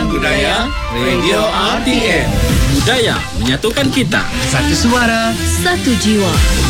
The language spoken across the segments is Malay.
Bincang Budaya Radio RTM. Budaya menyatukan kita. Satu suara, satu jiwa.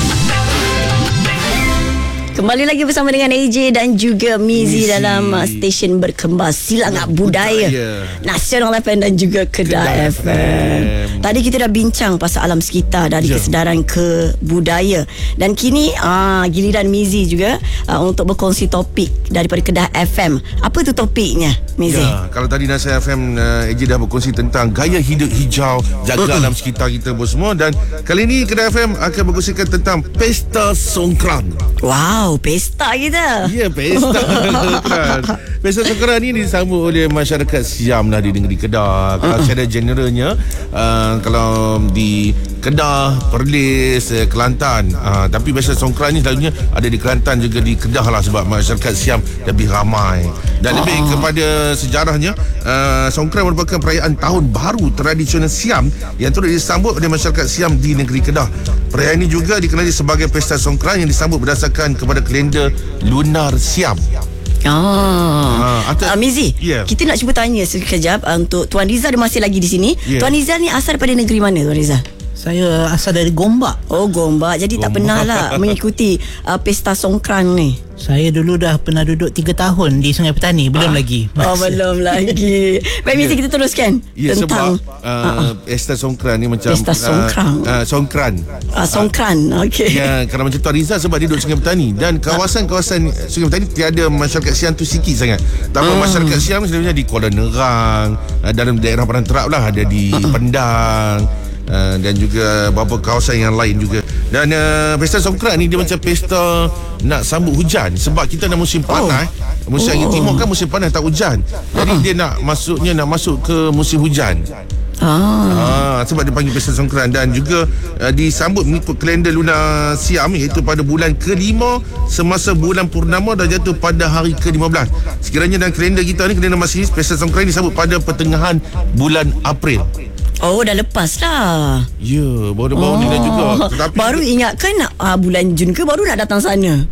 Kembali lagi bersama dengan AJ dan juga Mizi dalam stesen berkembar Silang Budaya Nasional FM dan juga Kedah FM. Tadi kita dah bincang pasal alam sekitar, dari kesedaran ke budaya. Dan kini giliran Mizi juga untuk berkongsi topik daripada Kedah FM. Apa tu topiknya, Mizi? Kalau tadi Nasihat FM, AJ dah berkongsi tentang gaya hidup hijau, jaga alam sekitar kita semua. Dan kali ini Kedah FM akan berkongsikan tentang Pesta Songkran. Wow, pesta kita. Ya, pesta Songkran. Pesta Songkran ni disambut oleh masyarakat Siam lah di negeri Kedah. Kalau secara generalnya, kalau di Kedah, Perlis, Kelantan, tapi Pesta Songkran ni selalunya ada di Kelantan juga di Kedah lah, sebab masyarakat Siam lebih ramai. Dan lebih kepada sejarahnya, Songkran merupakan perayaan tahun baru tradisional Siam yang turut disambut oleh masyarakat Siam di negeri Kedah. Perayaan ini juga dikenali sebagai Pesta Songkran yang disambut berdasarkan kepada kalender lunar Siam. Mizi, kita nak cuba tanya sekejap untuk Tuan Rizal, dia masih lagi di sini. Tuan Rizal ni asal daripada negeri mana, Tuan Rizal? Saya asal dari Gombak. Oh, Gombak. Jadi tak pernah lah mengikuti Pesta Songkran ni. Saya dulu dah pernah duduk 3 tahun di Sungai Petani. Belum lagi. Belum lagi. Baik, Mizi, kita teruskan tentang Pesta Songkran ni macam Pesta Songkran. Songkran. Songkran. Okey. Ya, kalau macam Tuan Rizal sebab dia duduk Sungai Petani, dan kawasan-kawasan Sungai Petani tiada masyarakat Siam tu sikit sangat. Tapi masyarakat Siam sebenarnya di Kuala Nerang, dalam daerah Padang Terap lah, ada di Pendang, dan juga beberapa kawasan yang lain juga. Dan Pesta Songkran ni dia macam pesta nak sambut hujan, sebab kita dah musim panas. Musim angin timur kan musim panas, tak hujan. Jadi dia nak masuk ke musim hujan. Sebab dia panggil Pesta Songkran. Dan juga disambut mengikut kalender lunar Siam, iaitu pada bulan ke-5 semasa bulan purnama dah jatuh pada hari ke-15. Sekiranya dalam kalender kita ni, kalender Masihi, Pesta Songkran disambut pada pertengahan bulan April. Oh, dah lepas lah. Ya, baru-baru ni dah juga. Tetapi baru ingatkan bulan Jun ke baru nak datang sana.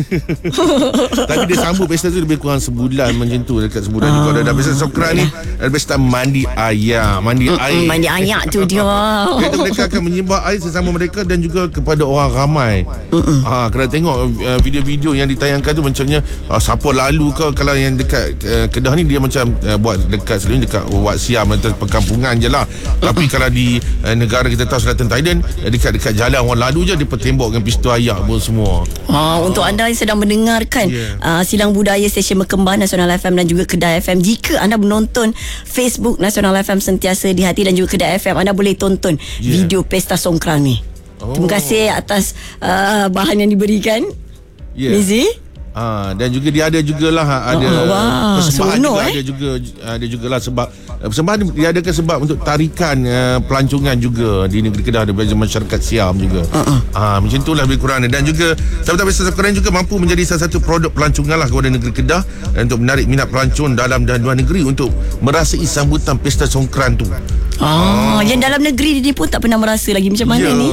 Tapi dia sambut pesta tu lebih kurang sebulan macam tu, dekat sebulan juga. Ada Pesta Songkran ni, ada pesta mandi air. Mandi air tu dia. Iaitu mereka akan menyembah air sesama mereka dan juga kepada orang ramai. Kalau tengok video-video yang ditayangkan tu, macamnya siapa lalu ke, kalau yang dekat Kedah ni dia macam buat dekat selalunya dekat Wat Siam atau perkampungan je lah. Tapi kalau di negara kita tahu, Selatan Thailand, dekat jalan orang lalu je dia petembok dengan pistol air pun semua. Untuk anda yang sedang mendengarkan Silang Budaya stesen berkembar Nasional FM dan juga Kedah FM, jika anda menonton Facebook Nasional FM Sentiasa di Hati dan juga Kedah FM, anda boleh tonton video Pesta Songkran ni. Terima kasih atas bahan yang diberikan, Mizi. Dan juga dia ada jugalah persembahan juga, ada jugalah sebab persembahan diadakan sebab untuk tarikan pelancongan juga di negeri Kedah daripada masyarakat Siam juga. Macam itulah lebih kurang. Dan juga Sambutan Pesta Songkran juga mampu menjadi salah satu produk pelancongan lah kepada negeri Kedah, untuk menarik minat pelancong dalam dan luar negeri untuk merasai sambutan Pesta Songkran tu. Yang dalam negeri dia pun tak pernah merasa lagi macam mana ni.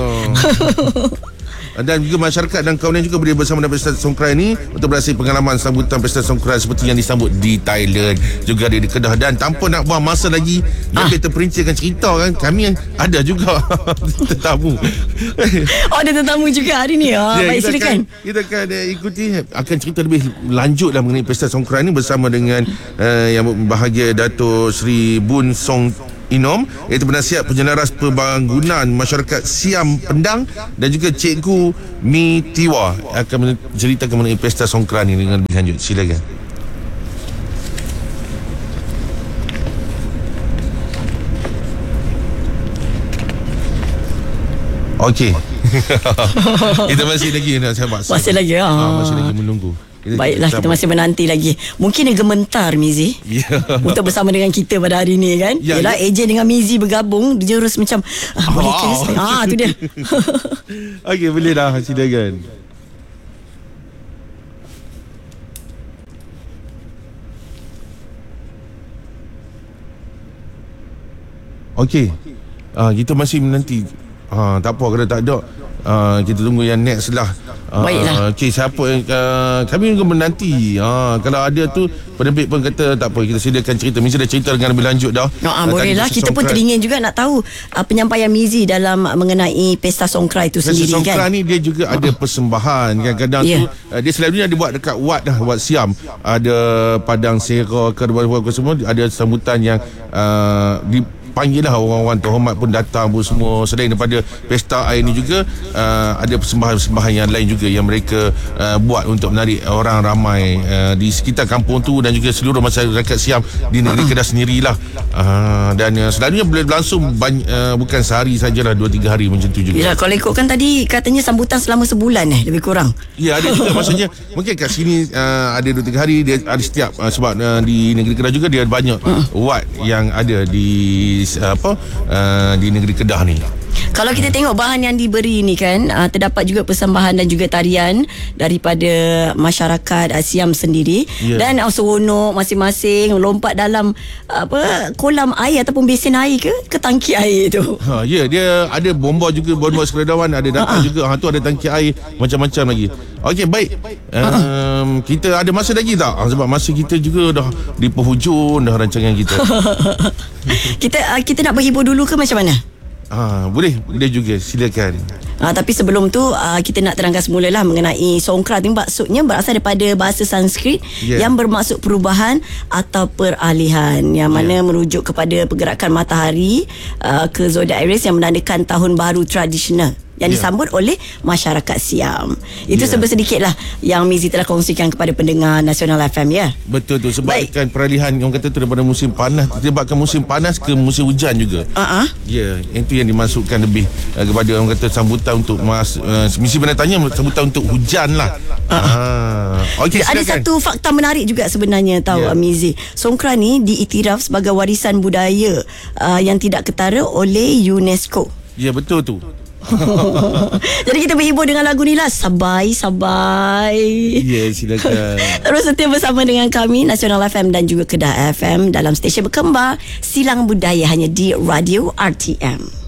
Dan juga masyarakat dan kawanan juga boleh bersama dengan Pesta Songkran ini untuk berasai pengalaman sambutan Pesta Songkran seperti yang disambut di Thailand, juga di Kedah. Dan tanpa nak buang masa lagi, lebih terperincikan cerita kan, kami yang ada juga tetamu. Ada tetamu juga hari ni. Baik, silakan. Kita akan ikuti, akan cerita lebih lanjut lah mengenai Pesta Songkran ini bersama dengan yang berbahagia, Dato' Sri Bun Song Inom, iaitu penasihat penjelaras pembangunan masyarakat Siam Pendang, dan juga Cikgu Mi Tiwa akan menceritakan mengenai Pesta Songkran ini dengan lebih lanjut. Silakan. Okey. Kita masih lagi nak sahabat. Masih lagi masih lagi menunggu. Baiklah, kita masih menanti lagi. Mungkin dia gementar, Mizi, untuk bersama dengan kita pada hari ni kan. Yalah, AJ dengan Mizi bergabung, dia terus macam boleh ke? Tu dia. Okey, boleh dah, silakan. Okey. Kita masih menanti. Tak apa kalau tak ada. Kita tunggu yang next lah. Baiklah. Okey, siapa kami juga menanti. Kalau ada tu penerbit pun kata tak apa, kita sediakan cerita. Mizi dah cerita dengan lebih lanjut dah. Boleh lah. Kita pun teringin juga nak tahu penyampaian Mizi dalam mengenai Pesta Songkran itu sendiri kan. Pesta Songkran ni dia juga ada persembahan. Kadang-kadang tu dia selalunya dia buat dekat Wat dah, Wat Siam. Ada Padang Sera ke semua, ada sambutan yang dipanggil lah orang-orang terhormat pun datang pun semua. Selain daripada pesta air ni juga ada persembahan-persembahan yang lain juga yang mereka buat untuk menarik orang ramai di sekitar kampung tu dan juga seluruh masyarakat Siam di negeri Kedah sendirilah. Dan selalunya boleh berlangsung bukan sehari sajalah, 2-3 hari macam tu juga. Ya, kalau ikutkan tadi katanya sambutan selama sebulan lebih kurang. Ya, ada juga. Maksudnya mungkin kat sini ada 2-3 hari dia ada setiap sebab di negeri Kedah juga dia ada banyak wat yang ada di di negeri Kedah ni. Kalau kita tengok bahan yang diberi ni kan, terdapat juga persembahan dan juga tarian daripada masyarakat Siam sendiri. Dan seronok masing-masing lompat dalam kolam air ataupun besen air ke tangki air tu. Dia ada bomba juga, bomba sukarelawan ada datang juga. Tu ada tangki air macam-macam lagi. Okey, baik. Kita ada masa lagi tak? Sebab masa kita juga dah di penghujung dah rancangan kita. Kita nak berhibur dulu ke macam mana? Boleh juga, silakan. Tapi sebelum tu kita nak terangkan semula lah mengenai Songkran ni. Maksudnya berasal daripada bahasa Sanskrit yang bermaksud perubahan atau peralihan, yang mana merujuk kepada pergerakan matahari ke zodiak Aries yang menandakan tahun baru tradisional yang disambut oleh masyarakat Siam. Itu sedikit lah yang Mizi telah kongsikan kepada pendengar Nasional FM ya. Betul tu, sebabkan peralihan orang kata tu daripada musim panas, disebabkan musim panas ke musim hujan juga. Itu yang dimasukkan lebih kepada orang kata sambutan untuk misi tanya sambutan untuk hujan lah. Okay, ada satu fakta menarik juga sebenarnya tahu Mizi. Songkran ni diiktiraf sebagai warisan budaya yang tidak ketara oleh UNESCO. Ya, betul tu. Jadi kita berhibur dengan lagu ni lah, Sabai. Ya, silakan. Terus setia bersama dengan kami Nasional FM dan juga Kedah FM dalam stesen berkembar Silang Budaya hanya di Radio RTM.